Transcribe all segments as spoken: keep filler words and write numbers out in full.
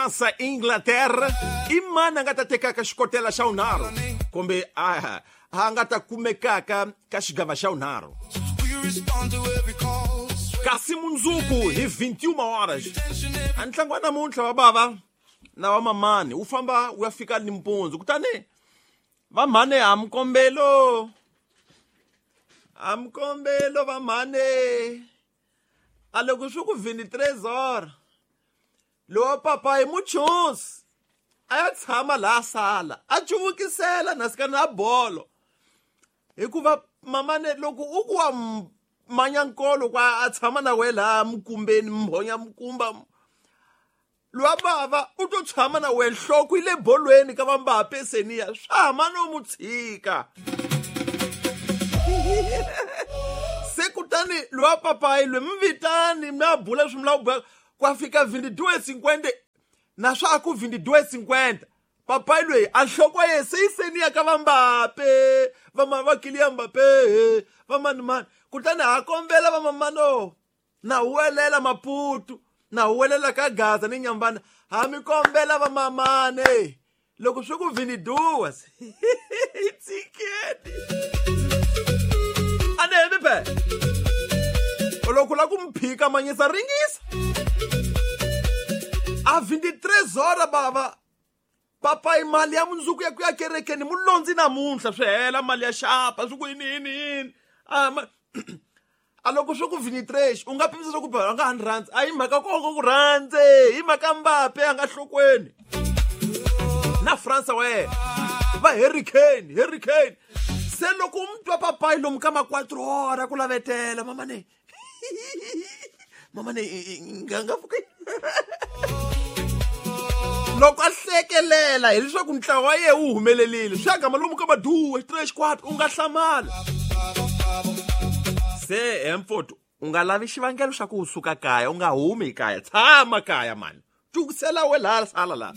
França e Inglaterra i mani a nga ta tekaka xikotela xa unharhu kumbe a a nga ta kumekaka ka xigava xa unharhu. Kasi mundzuku hi vinte e uma horas a ntlangu wa namuntlha wa bava na wa mamani wu famba wu ya fika Limpopo kutani va mhani ha mikombelo ha mikombelo va mhani a loko swi ku vingt-trois heures lowa papa hi muchonsi a ya tshama laha sala a chuvukisela nasika na bolo hikuva mamane loko u ku wa manya nkolo kwa a tshama na we laha mukumbeni mhonya mukumba lowa bava u to tshama na we nhloko yi le bolweni ka va Mbappe seniya swa hama no mu tshika se kutani lowa papa ilwe mvitani mna bula swimla kwa fika vingt-deux cinquante na swa ku vingt-deux cinquante papa ilwe a nhloko ye se yi seniya ka va Mbappe va ma va Kylian Mbappe va mani mani kutani ha kombela va mamano na huwelela Maputo na huwelela ka Gaza ni Nyambana ha mi kombela va mamane loko swi ku vingt-deux tsiketi ane mi pe loko la ku mphika manyisa ringisa a vingt-trois heures bava papa imali ya mundzuku ya ku ya kerekeni mulonzi namuntlha swi hela mali ya xapa swi ku yini yini yini a loko swi ku vingt-trois u nga pimisa ku ba nga one rand a yi mhaka kongo ku randze hi mhaka Mbappe a nga hlokweni na France we va Harry Kane Harry Kane se loko umtwa papa lomu ka ma quattro horas ku lavetela mama ne mama ne nganga fuka loko a hlekelela hi leswaku ntlawa ye wu humelelile swa gama lomu ka ma two three four u nga hlamala se emfoto u nga lavi xivangelo xa ku usuka kaya u nga humi kaya tshama kaya mani tukusela we la sala la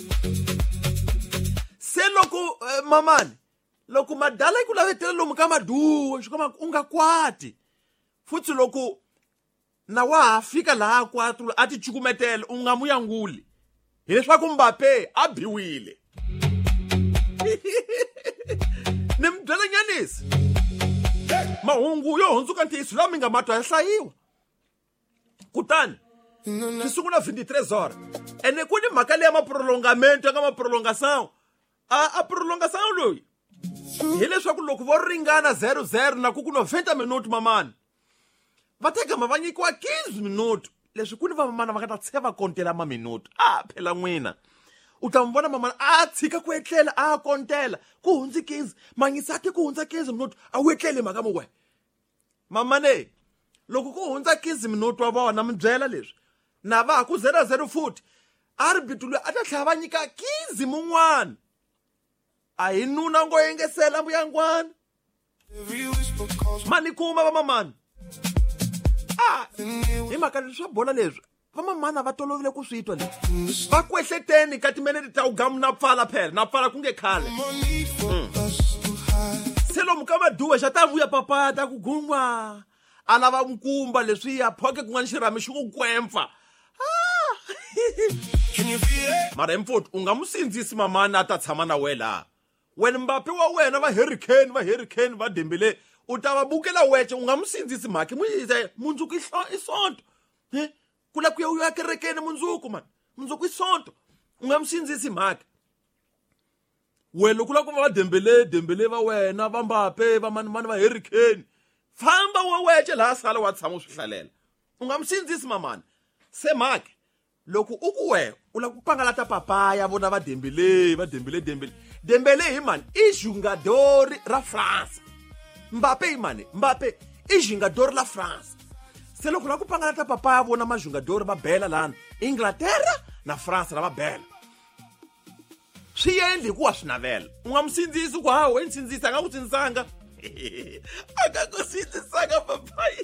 se loko uh, mamani loko madala yi ku lavetela lomu ka maduwe xikoma u nga kwati futhi loko na wa ha fika laha kwatu a ti cukumetela u nga muyanguli hi leswaku Mbappe a biwile ni mi byela nyanisi mahungu yo hundzuka ntiyiso lama mi nga matwa ya hlayiwa kutani ti sungula vingt-trois heures ene ku ni mhaka leya maprolongamento ya nga maprolongação a a prolongação loyi hi leswaku loko vo ringana zero zero na ku ku noventa minuti mamani va tegama va nyikiwa quinze minuti leswi ku ni va mamana va nga ta tsheva kontela maminuti a phela n'wina u ta mi vona mamana a tshika ku etlela a kontela ku hundzi quinze manyisati ku hundza quinze minuti a wu etleli mhaka mo we mamane loko ku hundza quinze minuti wa vona mi byela leswi na va ku zero zero futhi arbitro loyi a ta tlhela va nyika quinze mun'wana a hi nuna ngo yengesela mbuyangwana mani kuma va mamani ah hi mhaka leswi swa bola leswi va mamana va tolovile ku swi twa leswi va kwehleteni ka timinete ta u gamu na pfala phela na pfala ku nge khale se lomu ka maduwe xa ta vuya papa ta ku gun'wa a lava nkumba leswiya phoke kun'wana xirhami xi ku kwempfa mara emfoti u nga mu sindzisi mamani a ta tshama na we laha wena Mbappe wa wena va Harry Kane va Harry Kane va Dembele u ta va bukela weche u nga mu sindzisi mhaka mu yisa mundzuku isonto he kula ku ya u ya kerekeni mundzuku man mundzuku isonto u nga mu sindzisi mhaka wena kula ku va Dembele Dembele va wena va Mbappe va mani mani va Harry Kane famba wa weche laha sala wa tshama swi hlalela u nga mu sindzisi mamani se mhaka loko u ku we u la ku pangalata papaya vona va Dembele va Dembele Dembele Dembele hi mani i jogador ra France Mbappe hi mani Mbappe i jogador la France se loko la ku pangalata papaya vona ma jogador va bela lana Inglaterra na France ra va bela swi endli ku wa swi navela u nga musindzisi ku ha we nsindzisi a nga ku tsindzisanga a nga ku sindzisanga papaya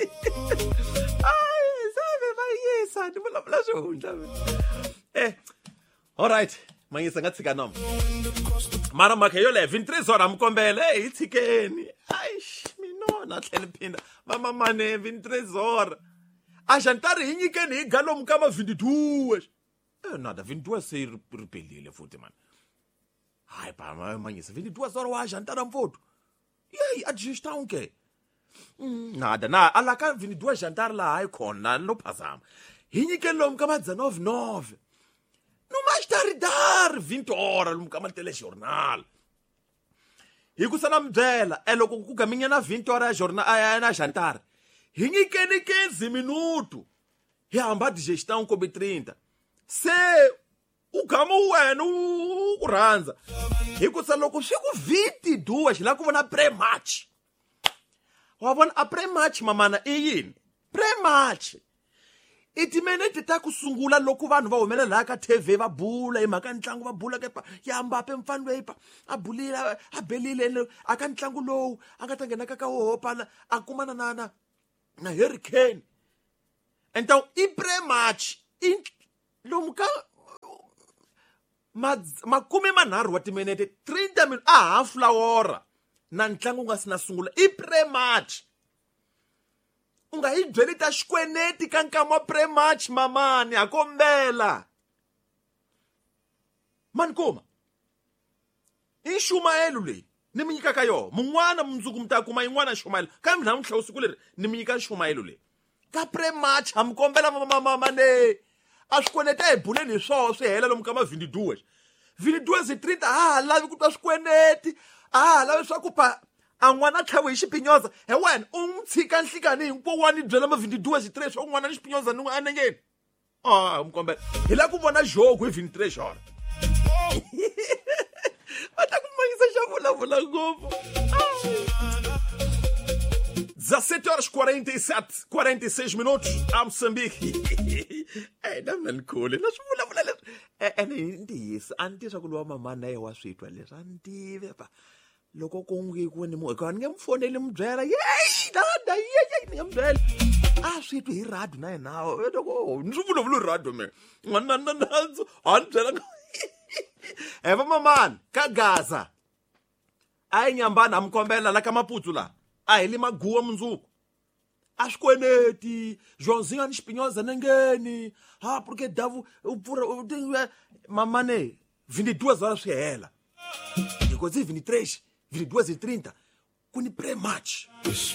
yesa ni vulavula swihundla eh all right manyisa nga tshika noma mara mhaka yo leya vingt-trois heures a mi kombela e hi tshikeni aish minona tlhela phinda va mamane vingt-trois heures a xantari hi nyikeni hi ga lomu ka ma vingt-deux eh nada vindua se ripelile futhi man hayi ba manyisa vindua sora wa jantara mfoto yey adjustão ke nada na alaka vindua jantara la hayi khona lo phazama hinyike lo mkama dzanove nove no mais tardar vinte horas lo mkama telejornal hikusana mbyela eloko ku gaminya na vinte horas ya jornal aya na jantara hinyikeni quinze minutos hi hamba digestão kobe trinta se o gama wena u rhandza hikusa loko swi ku vinte e duas la ku vona pre-match wa vona a pre-match mamana i yini pre-match i timinete ta ku sungula loko vanhu va humelela ka T V va bula hi mhaka ntlangu va bula ke pa ya Mbappe mfana loyi pa a bulile a belile aka ntlangu lowu a nga ta nghena ka ka hopa a kumana na na na Harry Kane então i pre-match in lomu ka makumi manharhu wa timinete thirty minutes a half la hora na ntlangu nga sina sungula i pre-match unga hi byeli ta xikweneti ka nkama pre-match mamani ha kombela mani koma i Xumayelo leyi ni mi nyikaka yoho mun'wana mundzuku mi ta kuma yin'wana Xumayelo kambe namuntlha usiku leri ni mi nyika Xumayelo leyi ka pre-match ha mi kombela mamamane a swikweleti a hi buleni hi swoho swi hela lomu ka ma vinte-duas vinte-duas e trinta a ha lavi ku twa swikweleti a ha lavi swa ku pa a n'wana tlhaviwe hi xipinyoza he wena u n'wi tshika nhlikani hinkwawo wa ni byela ma vinte-duas e três swa ku n'wana ni xipinyoza ni n'wi anengeni a mi kombela hi la ku vona jogo hi vinte-três horas va ta ku manyisa xa vulavula ngopfu dezessete horas quarenta e sete, quarenta e seis minutos a Moçambique. É, não me encole. Nós vamos lá, é, é nem disso. Antes eu coloquei uma mana eu acho isso ali. Antes, pá, logo com o que quando mo, quando eu fone ele me dera, yey, nada, yey, yey, nem me dera. Ah, isso é errado, não é não. Eu digo, não vou falar errado, meu. Não, não, não, não. Antes é vamos man, cagaza. Aí nyambana mkombela la kama putu lá. Ah, ele magoa mundzuku a swikweleti Joãozinho a ni xipinyoza nengeni ah porque davo mamane vinte-duas horas swi hela depois vinte-três, vinte-duas e trinta ku ni pre-match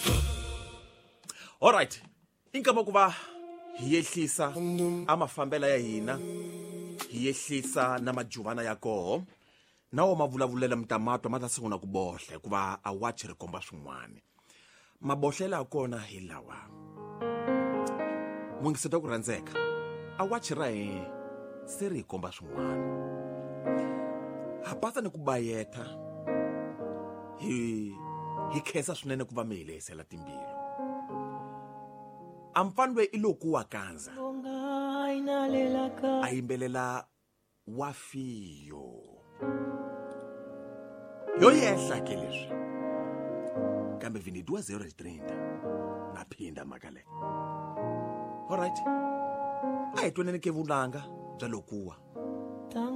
alright inkama ku va hi yehlisa amafambela ya hina hi yehlisa na majuvana ya koho nawo mavulavulela mtamato ma ta sungula ku bohle ku va a watch rikomba swin'wana mabohlela kona hi lawa mungiseta ku rhandzeka a watch ra hi se ri komba swin'wana ha pasa ni ku bayeta hi hi khensa swinene ku va mi hilesela timbilu amfanwe iloku wa kanza a yimbelela wafiyo yo yehla ke leswi kambe vinte-duas horas e trinta naphinda makale alright a hi twaneni ke vulanga bya lokuwa